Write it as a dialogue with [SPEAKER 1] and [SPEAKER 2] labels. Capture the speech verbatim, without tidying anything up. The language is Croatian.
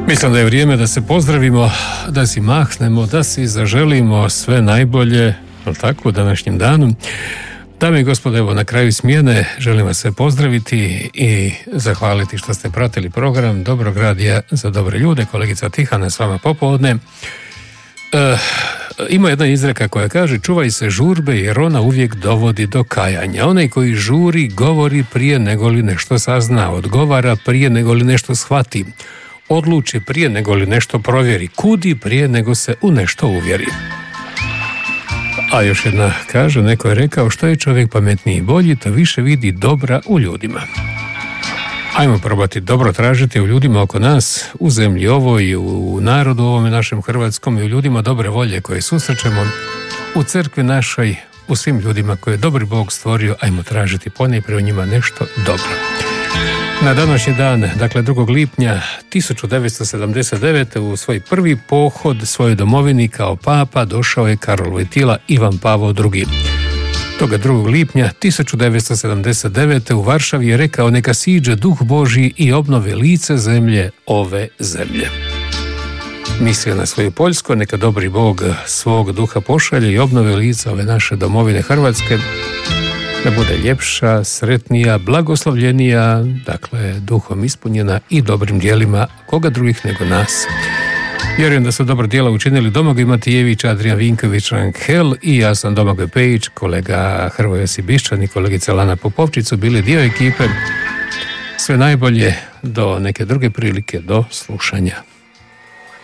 [SPEAKER 1] Mislim da je vrijeme da se pozdravimo, da si mahnemo, da si zaželimo sve najbolje, ali tako, u današnjem danu. Dame i gospodo, evo na kraju smjene želim vas sve pozdraviti i zahvaliti što ste pratili program Dobrog radija za dobre ljude. Kolegica Tihana s vama popodne. E, ima jedna izreka koja kaže: čuvaj se žurbe jer ona uvijek dovodi do kajanja. Onaj koji žuri govori prije nego li nešto sazna, odgovara prije nego li nešto shvati, odluči prije nego li nešto provjeri, kudi prije nego se u nešto uvjeri. A još jedna kaže, neko je rekao, što je čovjek pametniji i bolji, to više vidi dobra u ljudima. Ajmo probati dobro tražiti u ljudima oko nas, u zemlji ovoj, u narodu ovome našem hrvatskom i u ljudima dobre volje koje susrećemo, u crkvi našoj, u svim ljudima koje je dobri Bog stvorio. Ajmo tražiti ponajprije u njima nešto dobro. Na današnji dan, dakle drugog lipnja tisuću devetsto sedamdeset devete. u svoj prvi pohod svojoj domovini kao papa došao je Karol Wojtyla Ivan Pavao drugi. Toga drugog lipnja tisuću devetsto sedamdeset devete. u Varšavi je rekao: neka siđe duh Božji i obnovi lice zemlje, ove zemlje. Mislio na svoju Poljsku, neka dobri Bog svog duha pošalje i obnovi lice ove naše domovine Hrvatske, da bude ljepša, sretnija, blagoslovljenija, dakle duhom ispunjena i dobrim djelima, koga drugih nego nas. Vjerujem da su dobra djela učinili Domagoj Matijević, Adrian Vinković, Rankhel i ja sam Domagoj Pejić, kolega Hrvoje Sibišćan i kolegica Lana Popovčić su bili dio ekipe. Sve najbolje, do neke druge prilike, do slušanja.